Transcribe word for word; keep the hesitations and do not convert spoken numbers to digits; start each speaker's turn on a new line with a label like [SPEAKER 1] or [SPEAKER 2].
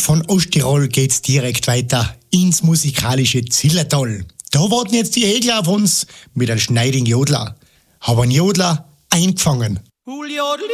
[SPEAKER 1] von Osttirol geht's direkt weiter ins musikalische Zillertal. Da warten jetzt die Egler auf uns mit einem schneidigen Jodler. Haben einen Jodler eingefangen.